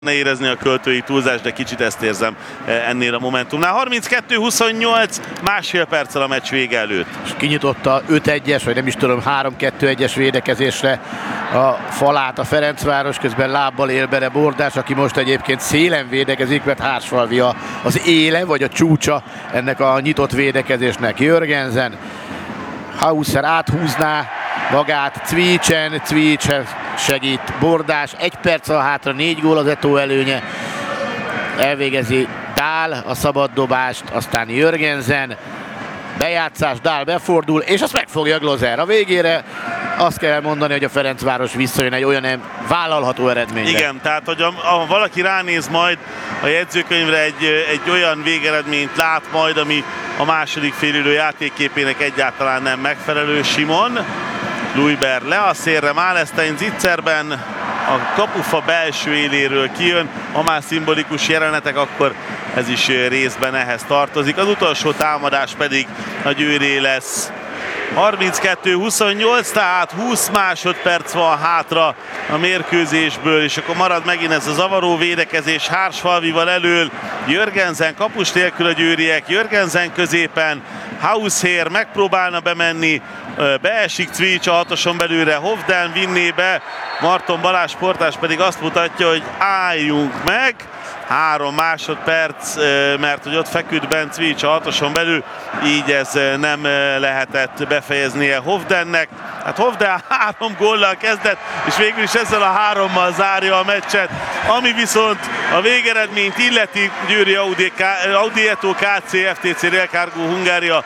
ne érezni a költői túlzást, de kicsit ezt érzem ennél a Momentumnál. 32-28, másfél perccel a meccs vége előtt. És kinyitotta 5-1-es, vagy nem is tudom, 3-2-1-es védekezésre a falát a Ferencváros, közben lábbal él bele Bordás, aki most egyébként szélen védekezik, mert Hársfalvi az éle, vagy a csúcsa ennek a nyitott védekezésnek. Jörgensen, Hauser áthúzná magát Cvicsen segít Bordás, 1 perccel hátra, 4 gól az Eto előnye. Elvégezi Dahl a szabad dobást, aztán Jörgensen, bejátszás, Dahl befordul, és azt megfogja Glozer. A végére azt kell mondani, hogy a Ferencváros visszajön egy olyan vállalható eredményre. Igen, tehát hogy ha valaki ránéz majd a jegyzőkönyvre, egy olyan végeredményt lát majd, ami a második félidő játékképének egyáltalán nem megfelelő. Simon, Lujber le a szélre, Málestein zicserben, a kapufa belső éléről kijön, ha már szimbolikus jelenetek, akkor ez is részben ehhez tartozik. Az utolsó támadás pedig a Győré lesz. 32-28, tehát 20 másodperc van hátra a mérkőzésből, és akkor marad megint ez a zavaró védekezés Hársfalvival elől. Jörgensen kapus nélkül a győriek, Jörgensen középen, Hausher megpróbálna bemenni, beesik Cvics a hatoson belőle, Hovden vinné be, Marton Balázs sportás pedig azt mutatja, hogy álljunk meg. 3 másodperc, mert hogy ott feküdt bent Cvics a hatoson belül, így ez nem lehetett befejeznie Hovdennek. Hát Hovden 3 góllal kezdett, és végül is ezzel a 3-mal zárja a meccset, ami viszont a végeredményt illeti. Győri Audi Eto KC FTC Real Cargo Hungária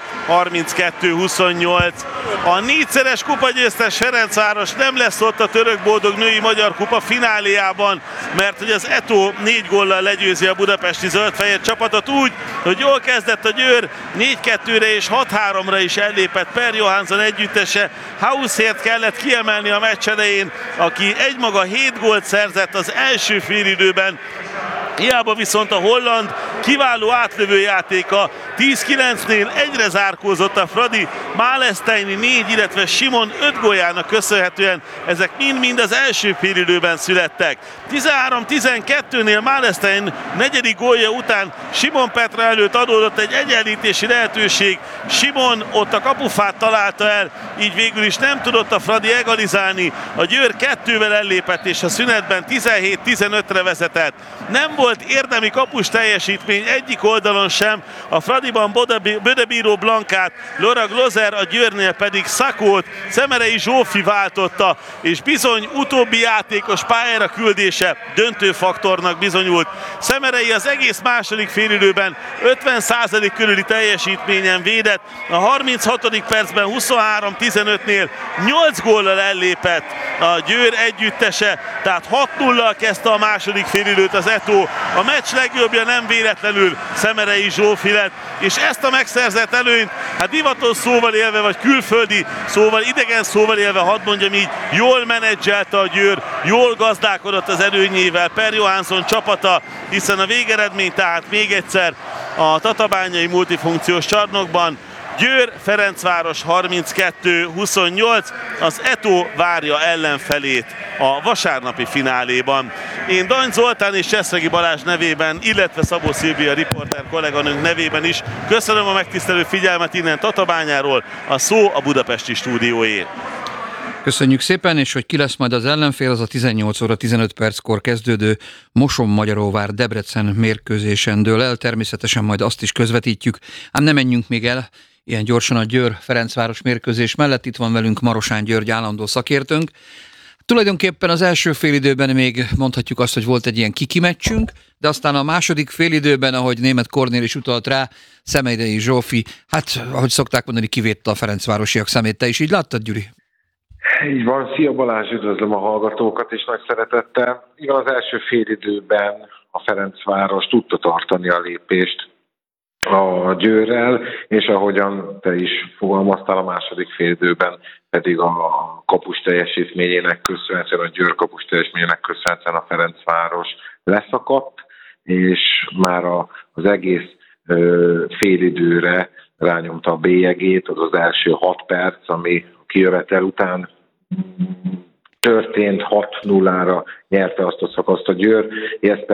32-28. A 4-szeres kupagyőztes Ferencváros nem lesz ott a Török Boldog női magyar kupa fináléjában, mert hogy az Eto 4 góllal legyőzi a budapesti zöldfehér csapatot úgy, hogy jól kezdett a Győr, 4-2-re és 6-3-ra is ellépett Per Johansson együttese. Haushert kellett kiemelni a meccs elején, aki egymaga 7 gólt szerzett az első félidőben. Hiába viszont a holland kiváló átlövő játéka, 10-9-nél egyre zárkózott a Fradi, Málesteini 4, illetve Simon 5 góljának köszönhetően ezek mind-mind az első félidőben születtek. 13-12-nél Málestein 4. gólja után Simon Petra előtt adódott egy egyenlítési lehetőség, Simon ott a kapufát találta el, így végül is nem tudott a Fradi egalizálni, a Győr 2-vel ellépett és a szünetben 17-15-re vezetett. Nem volt érdemi kapus teljesítmény egyik oldalon sem, a Fradiban Bödebíró Blankát, Laura Glozer, a Győrnél pedig Szakót Szemerei Zsófi váltotta, és bizony utóbbi játékos pályára küldése döntő faktornak bizonyult. Szemerei az egész második félidőben 50% körüli teljesítményen védett, a 36. percben 23-15-nél 8 góllal ellépett a Győr együttese, tehát 6-0-al kezdte a második félidőt az Eto. A meccs legjobbja nem véletlenül Szemerei Zsófi lett, és ezt a megszerzett előnyt, hát divatos szóval élve, vagy külföldi szóval, idegen szóval élve, hadd mondjam így, jól menedzselte a Győr, jól gazdálkodott az előnyével Per Johansson csapata, hiszen a végeredmény tehát még egyszer a tatabányai multifunkciós csarnokban Győr Ferencváros 32-28, az Eto várja ellenfelét a vasárnapi fináléban. Én Dany Zoltán és Cseszregi Balázs nevében, illetve Szabó Szilvia riporter kolléganőnk nevében is köszönöm a megtisztelő figyelmet innen Tatabányáról, a szó a budapesti stúdióé. Köszönjük szépen, és hogy ki lesz majd az ellenfél, az a 18 óra 15 perckor kezdődő Moson-Magyaróvár-Debrecen mérkőzésen dől el. Természetesen majd azt is közvetítjük, ám ne menjünk még el ilyen gyorsan a Győr-Ferencváros mérkőzés mellett. Itt van velünk Marosán György állandó szakértőnk. Tulajdonképpen az első félidőben még mondhatjuk azt, hogy volt egy ilyen kiki-meccsünk, de aztán a második félidőben, ahogy Németh Kornél is utalt rá, Szemerei Zsófi, hát ahogy szokták mondani, kivédte a ferencvárosiak szemét. Te is így láttad, Gyuri? Így van, szia Balázs, üdvözlöm a hallgatókat is nagy szeretettel. Igen, az első félidőben a Ferencváros tudta tartani a lépést a Győrrel, és ahogyan te is fogalmaztál, a második félidőben pedig a kapus teljesítményének köszönhetően, a Győr kapus teljesítményének köszönhetően a Ferencváros leszakadt, és már az egész félidőre rányomta a bélyegét, az első 6 perc, ami kijövetel után történt, 6-0-ra nyerte azt a szakaszt a Győr,